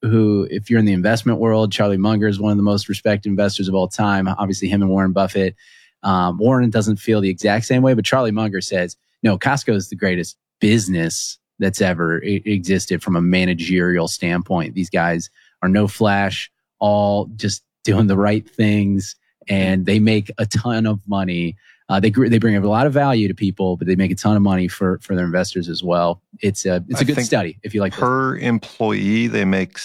who, if you're in the investment world, Charlie Munger is one of the most respected investors of all time. Obviously, him and Warren Buffett. Warren doesn't feel the exact same way, but Charlie Munger says, no, Costco is the greatest business that's ever existed from a managerial standpoint. These guys are no flash, all just doing the right things, and they make a ton of money. They bring a lot of value to people, but they make a ton of money for their investors as well. It's a good study if you like. Per employee, they make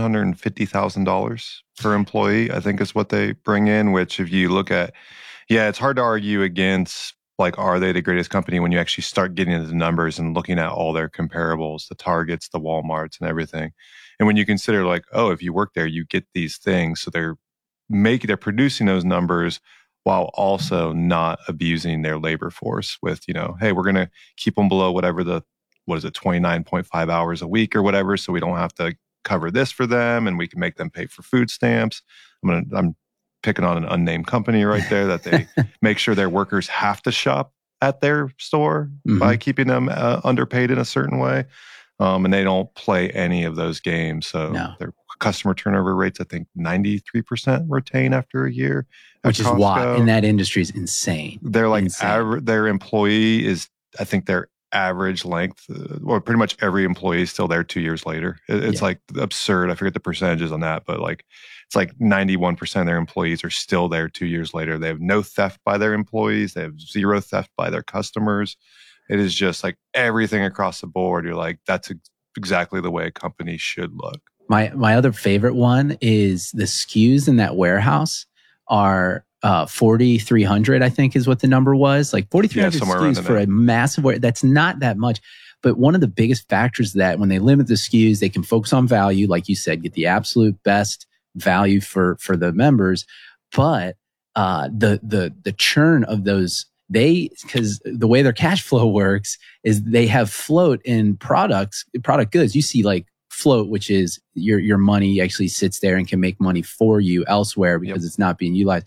$750,000 per employee, I think is what they bring in, which if you look at, it's hard to argue against, like, are they the greatest company when you actually start getting into the numbers and looking at all their comparables, the Targets, the Walmarts and everything. And when you consider like, oh, if you work there, you get these things. So they're producing those numbers while also not abusing their labor force with, hey, we're going to keep them below whatever 29.5 hours a week or whatever. So we don't have to cover this for them and we can make them pay for food stamps. I'm picking on an unnamed company right there that they make sure their workers have to shop at their store by keeping them underpaid in a certain way. And they don't play any of those games. So their customer turnover rates, I think 93% retain after a year. Which is why in that industry is insane. They're like their employee is, I think their average length, or pretty much every employee is still there 2 years later. It's like absurd. I forget the percentages on that, but like it's like 91% of their employees are still there 2 years later. They have no theft by their employees. They have zero theft by their customers. It is just like everything across the board. You're like, that's exactly the way a company should look. My other favorite one is the SKUs in that warehouse are 4,300, I think is what the number was. Like 4,300 SKUs for a massive warehouse. That's not that much. But one of the biggest factors that when they limit the SKUs, they can focus on value. Like you said, get the absolute best value for the members. But the churn of those, because the way their cash flow works is they have float in product goods. You see like float, which is your money actually sits there and can make money for you elsewhere because it's not being utilized.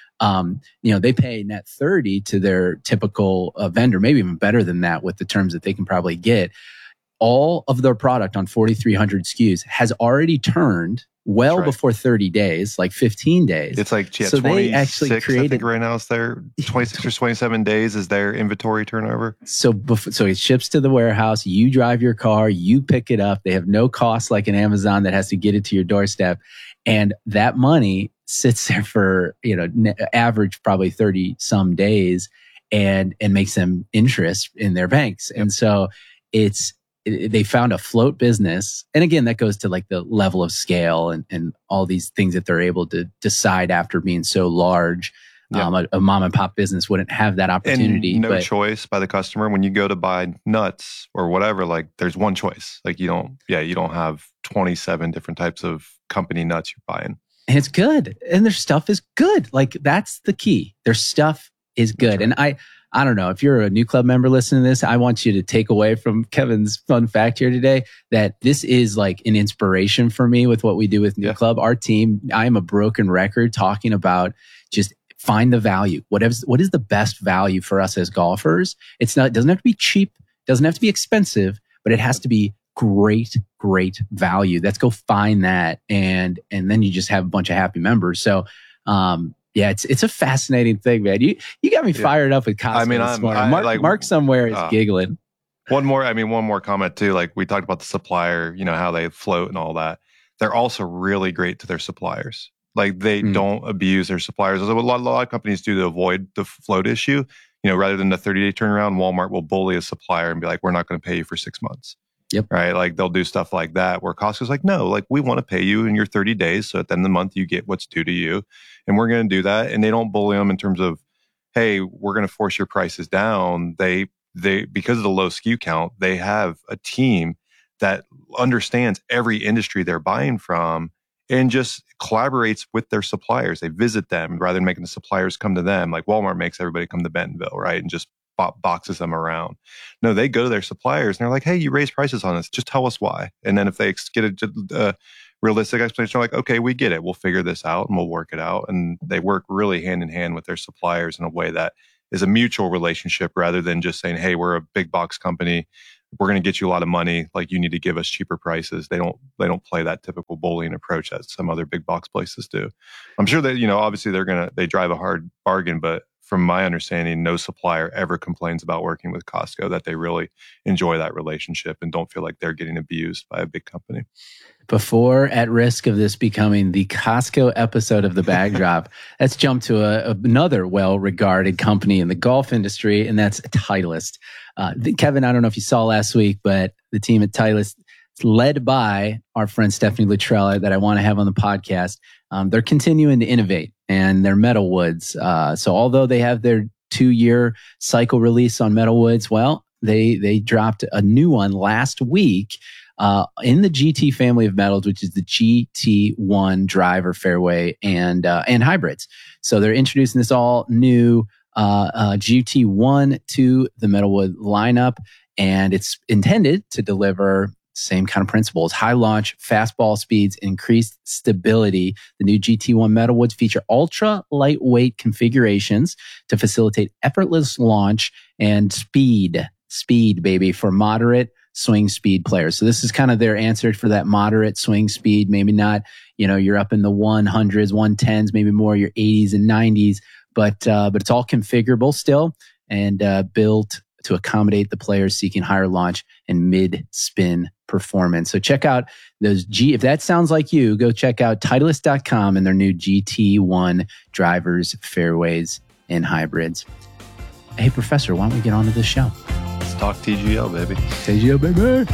They pay net 30 to their typical vendor, maybe even better than that with the terms that they can probably get. All of their product on 4,300 SKUs has already turned before 30 days, like 15 days. It's like, so they actually created, I think right now it's their 26 or 27 days is their inventory turnover. So it ships to the warehouse. You drive your car, you pick it up. They have no cost like an Amazon that has to get it to your doorstep. And that money sits there for, average probably 30 some days and makes them interest in their banks. And so they found a float business. And again, that goes to like the level of scale and all these things that they're able to decide after being so large. A mom and pop business wouldn't have that opportunity. And choice by the customer. When you go to buy nuts or whatever, like there's one choice. Like you don't have 27 different types of company nuts you're buying. And it's good. And their stuff is good. Like that's the key. Their stuff is good. Right. And I don't know, if you're a new club member listening to this, I want you to take away from Kevin's fun fact here today that this is like an inspiration for me with what we do with New Club. Our team, I am a broken record talking about just find the value. What is the best value for us as golfers? It doesn't have to be cheap, doesn't have to be expensive, but it has to be great value. Let's go find that. And then you just have a bunch of happy members. So, it's a fascinating thing, man. You got me fired up with Costco this morning. Mark somewhere is giggling. One more comment too. Like we talked about the supplier, how they float and all that. They're also really great to their suppliers. Like they don't abuse their suppliers. A lot of companies do to avoid the float issue. Rather than the 30-day turnaround, Walmart will bully a supplier and be like, "We're not going to pay you for 6 months." Yep. Right. Like they'll do stuff like that where Costco's like, no, like we want to pay you in your 30 days. So at the end of the month, you get what's due to you. And we're going to do that. And they don't bully them in terms of, hey, we're going to force your prices down. They, because of the low SKU count, they have a team that understands every industry they're buying from and just collaborates with their suppliers. They visit them rather than making the suppliers come to them. Like Walmart makes everybody come to Bentonville, right? And just boxes them around. No, they go to their suppliers and they're like, hey, you raised prices on us. Just tell us why. And then if they get a realistic explanation, they're like, okay, we get it. We'll figure this out and we'll work it out. And they work really hand in hand with their suppliers in a way that is a mutual relationship rather than just saying, hey, we're a big box company we're going to get you a lot of money. Like, you need to give us cheaper prices. They don't play that typical bullying approach that some other big box places do. I'm sure that, obviously they drive a hard bargain, but from my understanding, no supplier ever complains about working with Costco, that they really enjoy that relationship and don't feel like they're getting abused by a big company. Before, at risk of this becoming the Costco episode of The Bag Drop, let's jump to another well-regarded company in the golf industry, and that's Titleist. Kevin, I don't know if you saw last week, but the team at Titleist, led by our friend Stephanie Lutrella, that I want to have on the podcast, they're continuing to innovate, and their metalwoods. So although they have their 2-year cycle release on metalwoods, well, they dropped a new one last week in the GT family of metals, which is the GT1 driver, fairway, and hybrids. So they're introducing this all new GT1 to the metalwood lineup, and it's intended to deliver same kind of principles: high launch, fast ball speeds, increased stability. The new GT1 metalwoods feature ultra lightweight configurations to facilitate effortless launch and speed, baby, for moderate swing speed players. So this is kind of their answer for that moderate swing speed. Maybe not, you're up in the 100s, 110s, maybe more your 80s and 90s, but it's all configurable still, and built to accommodate the players seeking higher launch and mid-spin performance. So check out those if that sounds like you, go check out Titleist.com and their new GT1 drivers, fairways, and hybrids. Hey, Professor, why don't we get on to this show? Let's talk TGL, baby. TGL, baby.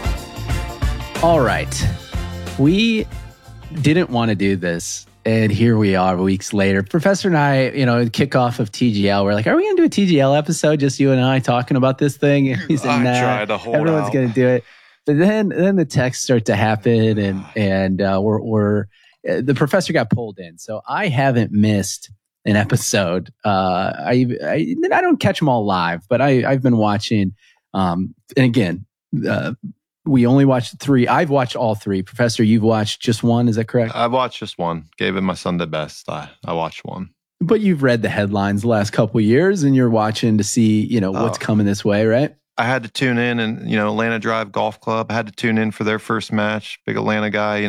All right. We didn't want to do this, and here we are weeks later. Professor and I, kickoff of TGL, we're like, are we going to do a TGL episode, just you and I talking about this thing? He said, nah, tried to hold everyone's going to do it. But then the texts start to happen, and the professor got pulled in. So I haven't missed an episode. I don't catch them all live, but I've been watching. And again, we only watched 3. I've watched all 3. Professor, you've watched just one. Is that correct? I've watched just one. Gave it my Sunday best. I watched one. But you've read the headlines the last couple of years, and you're watching to see, what's coming this way, right? I had to tune in, and, Atlanta Drive Golf Club, I had to tune in for their first match. Big Atlanta guy,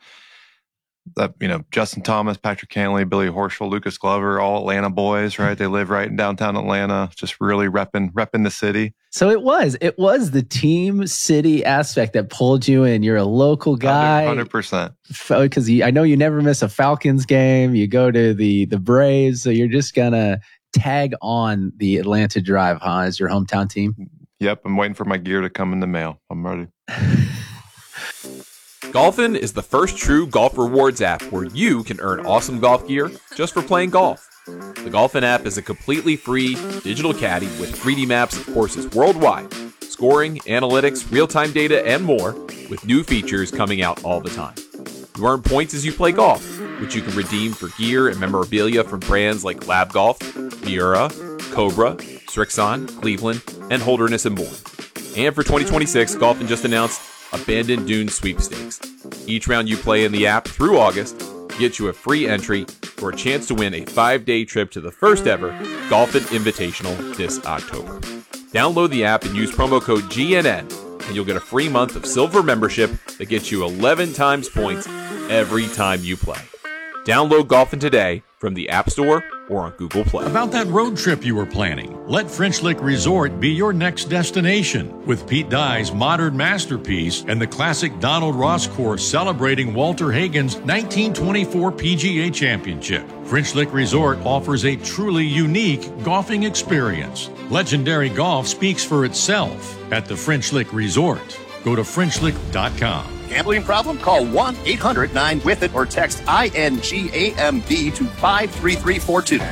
Justin Thomas, Patrick Cantley, Billy Horschel, Lucas Glover, all Atlanta boys, right? They live right in downtown Atlanta, just really repping the city. So it was the team city aspect that pulled you in. You're a local guy. 100%. Because I know you never miss a Falcons game. You go to the Braves, so you're just going to tag on the Atlanta Drive, huh, as your hometown team? Yep, I'm waiting for my gear to come in the mail. I'm ready. Golfin is the first true golf rewards app where you can earn awesome golf gear just for playing golf. The Golfin app is a completely free digital caddy with 3D maps of courses worldwide, scoring, analytics, real-time data, and more, with new features coming out all the time. You earn points as you play golf, which you can redeem for gear and memorabilia from brands like Lab Golf, Miura, Cobra, Srixon, Cleveland, and Holderness & Bourne. And for 2026, Golfin just announced Abandoned Dunes Sweepstakes. Each round you play in the app through August gets you a free entry for a chance to win a 5-day trip to the first ever Golfin Invitational this October. Download the app and use promo code GNN, and you'll get a free month of silver membership that gets you 11 times points every time you play. Download Golfin today from the App Store or on Google Play. About that road trip you were planning, let French Lick Resort be your next destination. With Pete Dye's modern masterpiece and the classic Donald Ross course celebrating Walter Hagen's 1924 PGA Championship, French Lick Resort offers a truly unique golfing experience. Legendary golf speaks for itself at the French Lick Resort. Go to FrenchLick.com. Gambling problem? Call 1-800-9-WITH-IT or text INGAMB to 53342.